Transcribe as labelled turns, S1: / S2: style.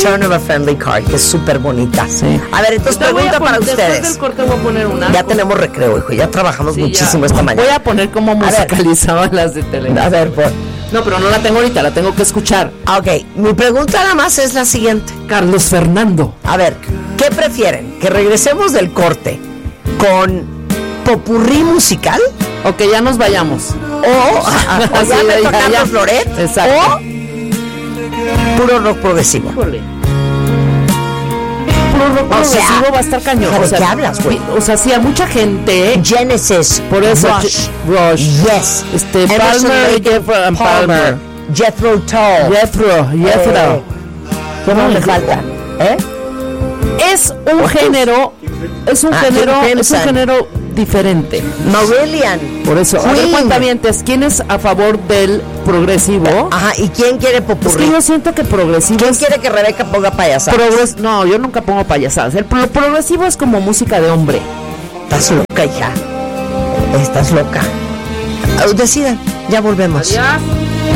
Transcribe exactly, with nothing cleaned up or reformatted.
S1: Return of a Friendly Card, que es súper bonita.
S2: Sí.
S1: A ver, entonces
S2: Te voy
S1: pregunta
S2: a poner,
S1: para ustedes.
S2: Después del corte voy a poner una.
S1: Ya tenemos recreo, hijo, ya trabajamos
S2: Sí,
S1: muchísimo
S2: ya.
S1: esta mañana.
S2: Voy a poner cómo musicalizaban las de Televisa.
S1: A ver, pues.
S2: No, pero no la tengo ahorita, la tengo que escuchar.
S1: Ok, mi pregunta nada más es la siguiente.
S2: Carlos Fernando.
S1: A ver, ¿qué prefieren? ¿Que regresemos del corte con popurrí musical?
S2: O que ya nos vayamos.
S1: O, o ya
S2: Sí,
S1: me
S2: ya,
S1: toca
S2: ya.
S1: Floret.
S2: Exacto.
S1: O puro rock progresivo.
S2: Híjole. Puro rock
S1: O sea,
S2: progresivo va a estar cañón.
S1: ¿de
S2: O sea,
S1: qué hablas, güey?
S2: O sea, sí, a mucha gente.
S1: Genesis,
S2: Por eso,
S1: Rush,
S2: Rush.
S1: Yes,
S2: Este,
S1: Emerson,
S2: Palmer,
S1: Lake
S2: Jethro and
S1: Palmer,
S2: Palmer.
S1: Jethro Tull.
S2: Jethro, Jethro.
S1: Eh, ¿Qué más
S2: Ay,
S1: le falta? ¿Eh?
S2: Es un género, es un
S1: Ah,
S2: género,
S1: Jim
S2: es un
S1: Henson.
S2: género diferente.
S1: Marillion.
S2: Por eso, a ver,
S1: Queen.
S2: cuentavientes, ¿quién es a favor del progresivo?
S1: Ajá, ¿y quién quiere
S2: Es
S1: popurrí?
S2: que yo siento que progresivo
S1: ¿Quién
S2: es
S1: quiere que Rebeca ponga payasadas?
S2: progres- no, yo nunca pongo payasadas. El pro- progresivo es como música de hombre.
S1: Estás loca, hija. Estás loca. Ah, decidan, ya volvemos.
S2: Adiós.